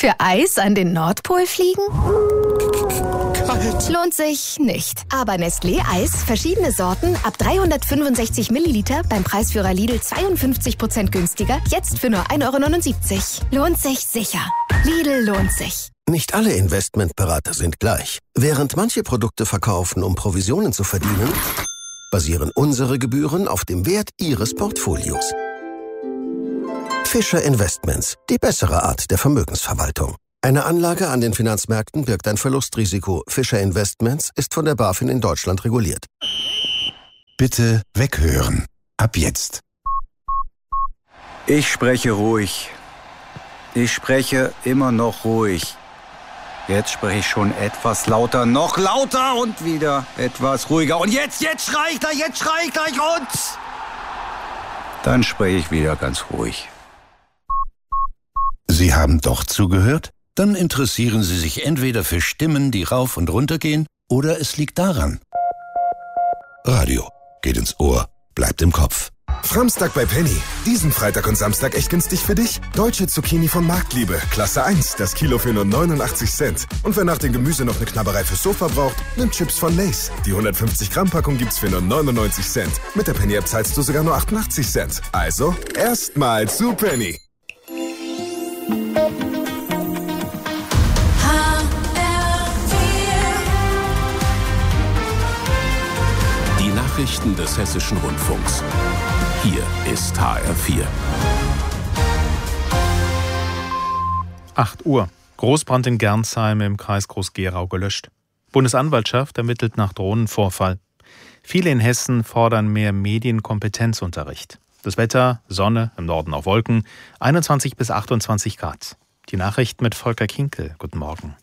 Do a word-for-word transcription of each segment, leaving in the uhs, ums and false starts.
Für Eis an den Nordpol fliegen? Kalt. Lohnt sich nicht. Aber Nestlé Eis, verschiedene Sorten, ab dreihundertfünfundsechzig Milliliter, beim Preisführer Lidl zweiundfünfzig Prozent günstiger, jetzt für nur ein Euro neunundsiebzig. Lohnt sich sicher. Lidl lohnt sich. Nicht alle Investmentberater sind gleich. Während manche Produkte verkaufen, um Provisionen zu verdienen, basieren unsere Gebühren auf dem Wert Ihres Portfolios. Fischer Investments, die bessere Art der Vermögensverwaltung. Eine Anlage an den Finanzmärkten birgt ein Verlustrisiko. Fischer Investments ist von der BaFin in Deutschland reguliert. Bitte weghören. Ab jetzt. Ich spreche ruhig. Ich spreche immer noch ruhig. Jetzt spreche ich schon etwas lauter, noch lauter und wieder etwas ruhiger. Und jetzt, jetzt schrei ich gleich, jetzt schrei ich gleich und... Dann spreche ich wieder ganz ruhig. Sie haben doch zugehört? Dann interessieren Sie sich entweder für Stimmen, die rauf und runter gehen, oder es liegt daran. Radio geht ins Ohr, bleibt im Kopf. Framstag bei Penny. Diesen Freitag und Samstag echt günstig für dich? Deutsche Zucchini von Marktliebe. Klasse eins, das Kilo für nur neunundachtzig Cent. Und wer nach dem Gemüse noch eine Knabberei fürs Sofa braucht, nimmt Chips von Lay's. Die hundertfünfzig Gramm Packung gibt's für nur neunundneunzig Cent. Mit der Penny-App zahlst du sogar nur achtundachtzig Cent. Also, erstmal zu Penny. Nachrichten des Hessischen Rundfunks. Hier ist H R vier. acht Uhr. Großbrand in Gernsheim im Kreis Groß-Gerau gelöscht. Bundesanwaltschaft ermittelt nach Drohnenvorfall. Viele in Hessen fordern mehr Medienkompetenzunterricht. Das Wetter, Sonne, im Norden auch Wolken, einundzwanzig bis achtundzwanzig Grad. Die Nachrichten mit Volker Kinkel. Guten Morgen.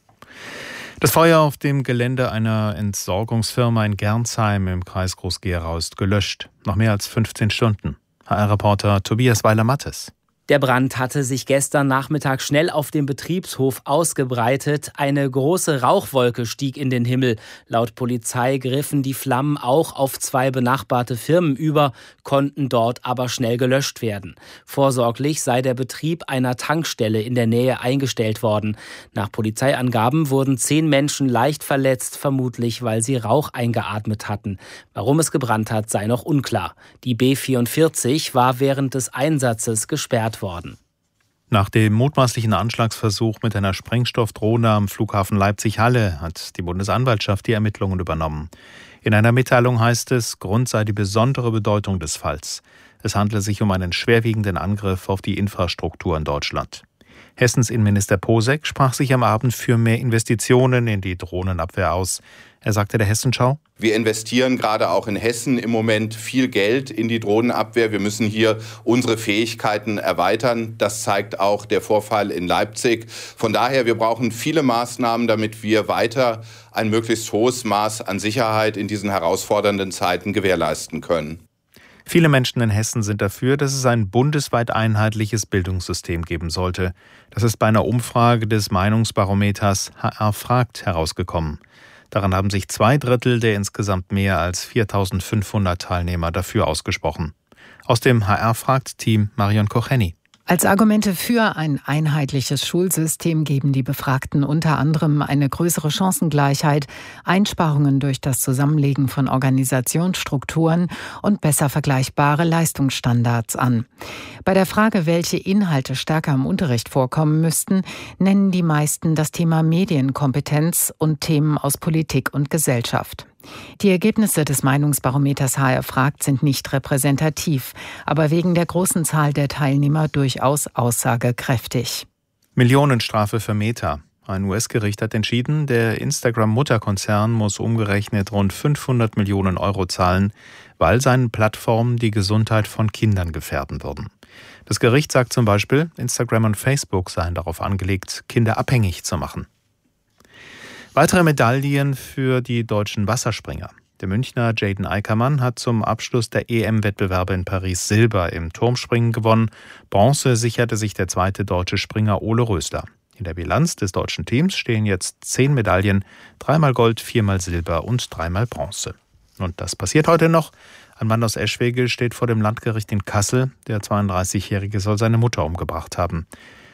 Das Feuer auf dem Gelände einer Entsorgungsfirma in Gernsheim im Kreis Groß-Gerau ist gelöscht. Nach mehr als fünfzehn Stunden. H R-Reporter Tobias Weiler-Mattes. Der Brand hatte sich gestern Nachmittag schnell auf dem Betriebshof ausgebreitet. Eine große Rauchwolke stieg in den Himmel. Laut Polizei griffen die Flammen auch auf zwei benachbarte Firmen über, konnten dort aber schnell gelöscht werden. Vorsorglich sei der Betrieb einer Tankstelle in der Nähe eingestellt worden. Nach Polizeiangaben wurden zehn Menschen leicht verletzt, vermutlich weil sie Rauch eingeatmet hatten. Warum es gebrannt hat, sei noch unklar. Die B vierundvierzig war während des Einsatzes gesperrt worden. Nach dem mutmaßlichen Anschlagsversuch mit einer Sprengstoffdrohne am Flughafen Leipzig-Halle hat die Bundesanwaltschaft die Ermittlungen übernommen. In einer Mitteilung heißt es, Grund sei die besondere Bedeutung des Falls. Es handle sich um einen schwerwiegenden Angriff auf die Infrastruktur in Deutschland. Hessens Innenminister Posek sprach sich am Abend für mehr Investitionen in die Drohnenabwehr aus. Er sagte der Hessenschau: Wir investieren gerade auch in Hessen im Moment viel Geld in die Drohnenabwehr. Wir müssen hier unsere Fähigkeiten erweitern. Das zeigt auch der Vorfall in Leipzig. Von daher, wir brauchen viele Maßnahmen, damit wir weiter ein möglichst hohes Maß an Sicherheit in diesen herausfordernden Zeiten gewährleisten können. Viele Menschen in Hessen sind dafür, dass es ein bundesweit einheitliches Bildungssystem geben sollte. Das ist bei einer Umfrage des Meinungsbarometers H R fragt herausgekommen. Daran haben sich zwei Drittel der insgesamt mehr als viertausendfünfhundert Teilnehmer dafür ausgesprochen. Aus dem H R fragt Team Marion Kocheni. Als Argumente für ein einheitliches Schulsystem geben die Befragten unter anderem eine größere Chancengleichheit, Einsparungen durch das Zusammenlegen von Organisationsstrukturen und besser vergleichbare Leistungsstandards an. Bei der Frage, welche Inhalte stärker im Unterricht vorkommen müssten, nennen die meisten das Thema Medienkompetenz und Themen aus Politik und Gesellschaft. Die Ergebnisse des Meinungsbarometers H R fragt sind nicht repräsentativ, aber wegen der großen Zahl der Teilnehmer durchaus aussagekräftig. Millionenstrafe für Meta. Ein U S-Gericht hat entschieden, der Instagram-Mutterkonzern muss umgerechnet rund fünfhundert Millionen Euro zahlen, weil seine Plattformen die Gesundheit von Kindern gefährden würden. Das Gericht sagt zum Beispiel, Instagram und Facebook seien darauf angelegt, Kinder abhängig zu machen. Weitere Medaillen für die deutschen Wasserspringer. Der Münchner Jaden Eickermann hat zum Abschluss der E M-Wettbewerbe in Paris Silber im Turmspringen gewonnen. Bronze sicherte sich der zweite deutsche Springer Ole Rösler. In der Bilanz des deutschen Teams stehen jetzt zehn Medaillen, dreimal Gold, viermal Silber und dreimal Bronze. Und das passiert heute noch. Ein Mann aus Eschwege steht vor dem Landgericht in Kassel. Der zweiunddreißigjährige soll seine Mutter umgebracht haben.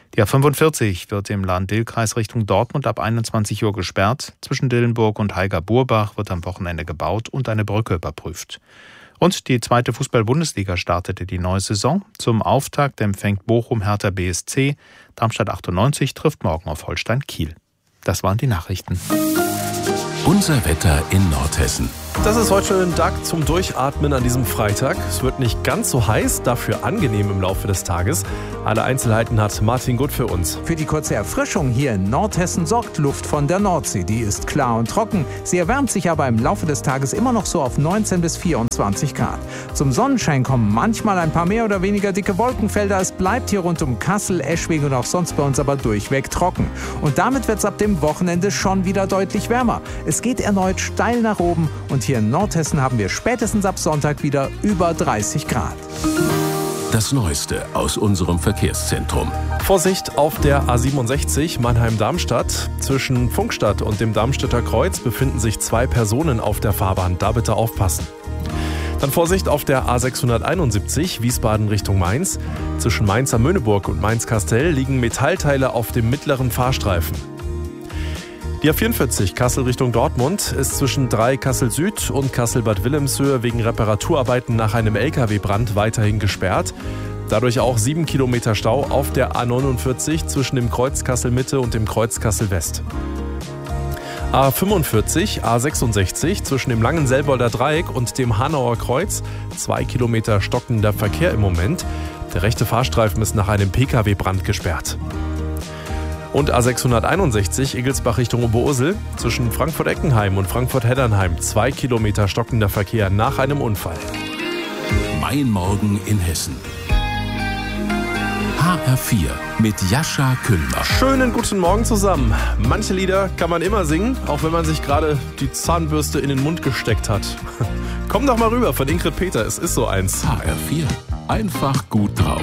Die A fünfundvierzig wird im Lahn-Dill-Kreis Richtung Dortmund ab einundzwanzig Uhr gesperrt. Zwischen Dillenburg und Haiger-Burbach wird am Wochenende gebaut und eine Brücke überprüft. Und die zweite Fußball-Bundesliga startete die neue Saison. Zum Auftakt empfängt Bochum Hertha B S C. Darmstadt achtundneunzig trifft morgen auf Holstein Kiel. Das waren die Nachrichten. Unser Wetter in Nordhessen. Das ist heute ein Tag zum Durchatmen an diesem Freitag. Es wird nicht ganz so heiß, dafür angenehm im Laufe des Tages. Alle Einzelheiten hat Martin Gutt für uns. Für die kurze Erfrischung hier in Nordhessen sorgt Luft von der Nordsee. Die ist klar und trocken. Sie erwärmt sich aber im Laufe des Tages immer noch so auf neunzehn bis vierundzwanzig Grad. Zum Sonnenschein kommen manchmal ein paar mehr oder weniger dicke Wolkenfelder. Es bleibt hier rund um Kassel, Eschwege und auch sonst bei uns aber durchweg trocken. Und damit wird es ab dem Wochenende schon wieder deutlich wärmer. Es geht erneut steil nach oben und hier in Nordhessen haben wir spätestens ab Sonntag wieder über dreißig Grad. Das Neueste aus unserem Verkehrszentrum. Vorsicht auf der A siebenundsechzig Mannheim-Darmstadt. Zwischen Funkstadt und dem Darmstädter Kreuz befinden sich zwei Personen auf der Fahrbahn. Da bitte aufpassen. Dann Vorsicht auf der A sechshunderteinundsiebzig Wiesbaden Richtung Mainz. Zwischen Mainz am Möhneburg und Mainz-Kastell liegen Metallteile auf dem mittleren Fahrstreifen. Die A vierundvierzig Kassel Richtung Dortmund ist zwischen drei Kassel Süd und Kassel-Bad Wilhelmshöhe wegen Reparaturarbeiten nach einem L K W-Brand weiterhin gesperrt. Dadurch auch sieben Kilometer Stau auf der A neunundvierzig zwischen dem Kreuz Kassel Mitte und dem Kreuz Kassel West. A fünfundvierzig, A sechsundsechzig zwischen dem langen Selbolder Dreieck und dem Hanauer Kreuz. Zwei Kilometer stockender Verkehr im Moment. Der rechte Fahrstreifen ist nach einem P K W-Brand gesperrt. Und A sechshunderteinundsechzig Igelsbach Richtung Oberursel zwischen Frankfurt-Eckenheim und Frankfurt-Heddernheim. Zwei Kilometer stockender Verkehr nach einem Unfall. Mein Morgen in Hessen. H R vier mit Jascha Küllner. Schönen guten Morgen zusammen. Manche Lieder kann man immer singen, auch wenn man sich gerade die Zahnbürste in den Mund gesteckt hat. Komm doch mal rüber von Ingrid Peter, es ist so eins. H R vier, einfach gut drauf.